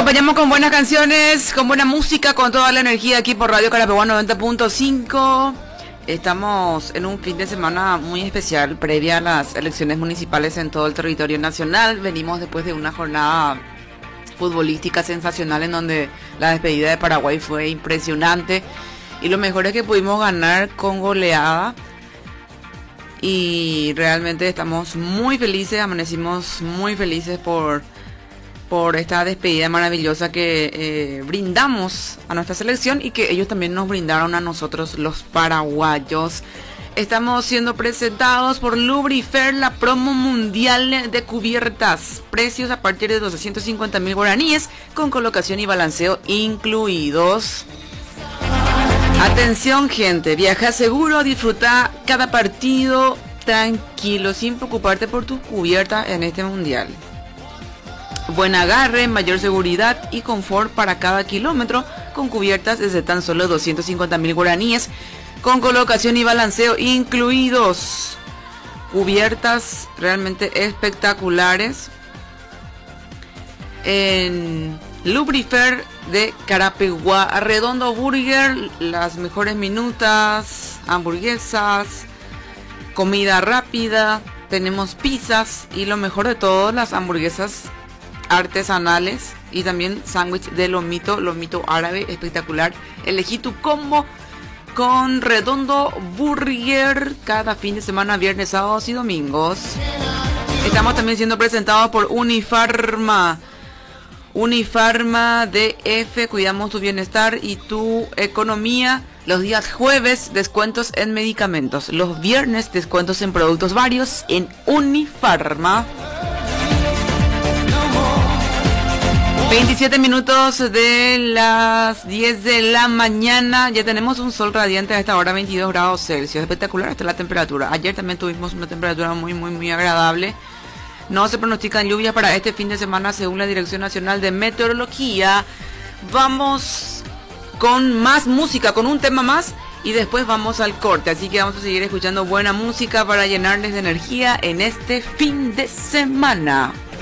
acompañamos con buenas canciones, con buena música, con toda la energía aquí por Radio Carapeguá 90.5. Estamos en un fin de semana muy especial previa a las elecciones municipales en todo el territorio nacional. Venimos después de una jornada futbolística sensacional en donde la despedida de Paraguay fue impresionante y lo mejor es que pudimos ganar con goleada y realmente estamos muy felices, amanecimos muy felices por esta despedida maravillosa que brindamos a nuestra selección y que ellos también nos brindaron a nosotros los paraguayos. Estamos siendo presentados por Lubrifer, la promo mundial de cubiertas. Precios a partir de 250.000 guaraníes con colocación y balanceo incluidos. Atención gente, viaja seguro, disfruta cada partido tranquilo, sin preocuparte por tu cubierta en este mundial. Buen agarre, mayor seguridad y confort para cada kilómetro con cubiertas desde tan solo 250.000 guaraníes con colocación y balanceo incluidos. Cubiertas realmente espectaculares en Lubrifer de Carapeguá. Redondo Burger, las mejores minutas, hamburguesas, comida rápida, tenemos pizzas y lo mejor de todo, las hamburguesas artesanales y también sándwich de lomito árabe espectacular. Elegí tu combo con Redondo Burger cada fin de semana, viernes, sábados y domingos. Estamos también siendo presentados por Unifarma. Unifarma DF, cuidamos tu bienestar y tu economía. Los días jueves, descuentos en medicamentos. Los viernes, descuentos en productos varios en Unifarma. 27 minutos de las 10 de la mañana. Ya tenemos un sol radiante a esta hora, 22 grados Celsius. Espectacular hasta la temperatura. Ayer también tuvimos una temperatura muy agradable. No se pronostican lluvias para este fin de semana según la Dirección Nacional de Meteorología. Vamos con más música, con un tema más y después vamos al corte. Así que vamos a seguir escuchando buena música para llenarles de energía en este fin de semana.